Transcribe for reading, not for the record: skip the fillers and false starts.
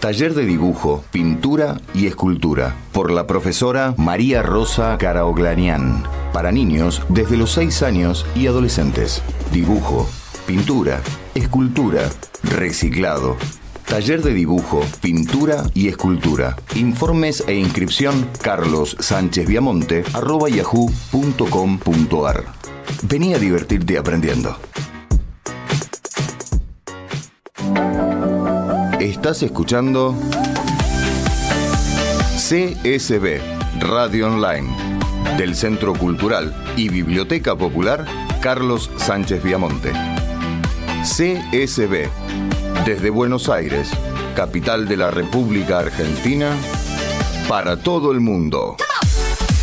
Taller de dibujo, pintura y escultura por la profesora María Rosa Caraoglanian. Para niños desde los 6 años y adolescentes. Dibujo, pintura, escultura, reciclado. Taller de dibujo, pintura y escultura. Informes e inscripción carlossanchezviamonte@yahoo.com.ar. Vení a divertirte aprendiendo. Estás escuchando CSB Radio Online del Centro Cultural y Biblioteca Popular Carlos Sánchez Viamonte. CSB desde Buenos Aires, capital de la República Argentina, para todo el mundo.